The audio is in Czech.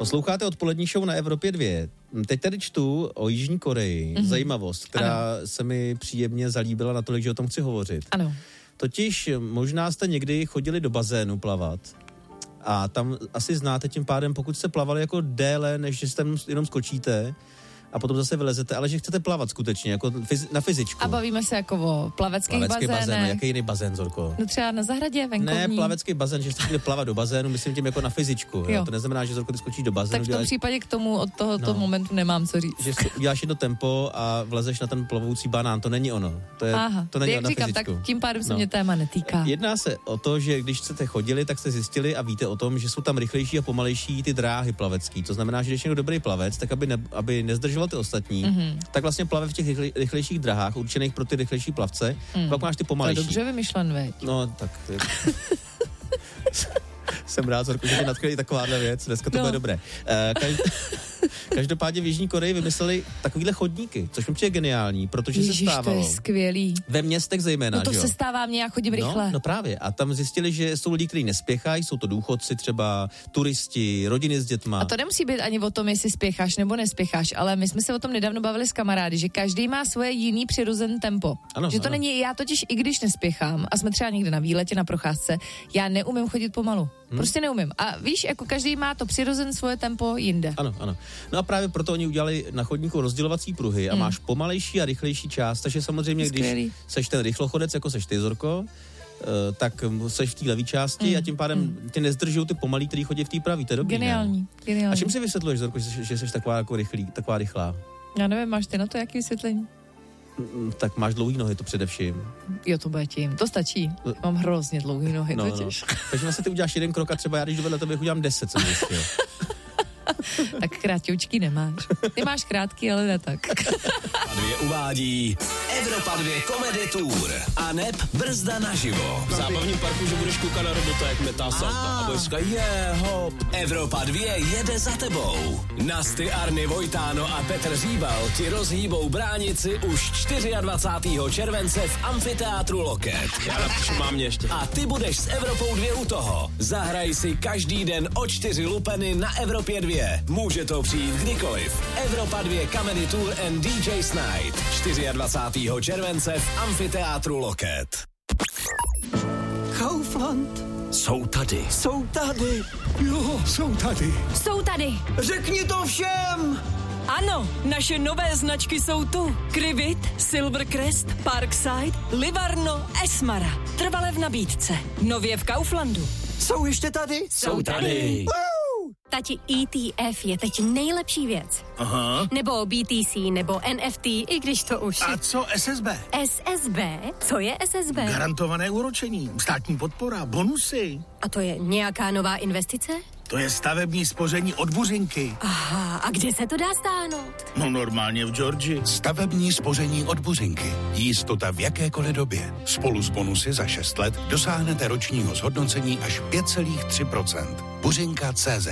Posloucháte odpolední show na Evropě 2. Teď tady čtu o Jižní Koreji. Zajímavost, která se mi příjemně zalíbila natolik, že o tom chci hovořit. Ano. Totiž možná jste někdy chodili do bazénu plavat a tam asi znáte tím pádem, pokud jste plavali jako déle, než že tam jenom skočíte a potom zase vylezete, ale že chcete plavat skutečně, jako na fyzičku. A bavíme se jako o plaveckých bazénech. Bazén, jaký jiný bazén, Zorko? No třeba na zahradě, venkovní. Ne, plavecký bazén, že jste chtěli plavat do bazénu, myslím tím jako na fyzičku. Jo. To neznamená, že Zorko, ty skočíš do bazénu. Tak v tom případě k tomu od tohoto momentu nemám co říct. Že uděláš jedno tempo a vlezeš na ten plovoucí banán, to není ono. To není ono na fyzičku. Tak tím pádem se mě téma netýká. Jedná se o to, že když jste chodili, tak jste zjistili a víte o tom, že jsou tam rychlejší a pomalejší ty dráhy plavecký. To znamená, že když je někdo dobrý plavec, tak aby nezdržoval ty ostatní, tak vlastně plave v těch rychlejších drahách, určených pro ty rychlejší plavce. Pak máš ty pomalejší. To je dobře vymyšlen, veď. No, tak jsem rád, Zorku, že tě nadchne takováhle věc. Dneska to bude dobré. Každopádně v Jižní Koreji vymysleli takovýhle chodníky, což mi přijde geniální, protože se stávalo. To je skvělý. Ve městech zejména, no to se stává mně, já chodím rychle. No právě. A tam zjistili, že jsou lidi, kteří nespěchají, jsou to důchodci třeba, turisti, rodiny s dětma. A to nemusí být ani o tom, jestli spěcháš nebo nespěcháš, ale my jsme se o tom nedávno bavili s kamarády, že každý má svoje jiný přirozený tempo. Ano, že to není, já totiž i když nespěchám a jsme třeba někde na výletě, na procházce, já neumím chodit pomalu. Prostě neumím. A víš, jako každý má to přirozené svoje tempo jinde. Ano. No a právě proto oni udělali na chodníku rozdělovací pruhy a máš pomalejší a rychlejší část, takže samozřejmě, když seš ten rychlochodec, jako seš ty, Zorko, tak seš v té levý části a tím pádem tě nezdržují ty pomalí, který chodí v té pravý. To je dobrý, Geniální. A čím si vysvětluješ, Zorko, že seš taková jako taková rychlá? Já nevím, máš ty na to jaký vysvětlení? Tak máš dlouhý nohy, to především. Jo, to bude tím. To stačí. Mám hrozně dlouhý nohy, totiž. Takže vlastně ty uděláš jeden krok a třeba já, když dovedle tebe udělám 10, jsem zjistil. Tak krátoučký nemáš. Ty máš krátký, ale ne tak. A 2 uvádí Evropa 2 Comedy Tour a neb Brzda naživo. V zábavním parku, že budeš koukat na robota, jak metá salta. A budeš říkat, hop. Evropa 2 jede za tebou. Nasty, Arny, Vojtáno a Petr Říbal ti rozhýbou bránici už 24. července v amfiteátru Loket. Já napíšu mámě ještě. A ty budeš s Evropou 2 u toho. Zahraj si každý den o 4 lupeny na Evropě 2. Může to přijít kdykoliv. Evropa 2 Comedy Tour and DJ's Night. 24. července v amfiteátru Loket. Kaufland. Jsou tady. Jsou tady. Jo, jsou tady. Jsou tady. Řekni to všem. Ano, naše nové značky jsou tu. Krivit, Silvercrest, Parkside, Livarno, Esmara. Trvale v nabídce. Nově v Kauflandu. Jsou ještě tady? Jsou tady. Tati, ETF je teď nejlepší věc. Aha. Nebo BTC, nebo NFT, i když to už... A co SSB? SSB? Co je SSB? Garantované úročení, státní podpora, bonusy. A to je nějaká nová investice? To je stavební spoření od Buřinky. Aha, a kde se to dá stáhnout? No normálně v Georgii. Stavební spoření od Buřinky. Jistota v jakékoliv době. Spolu s bonusy za 6 let dosáhnete ročního zhodnocení až 5,3%. Buřinka.cz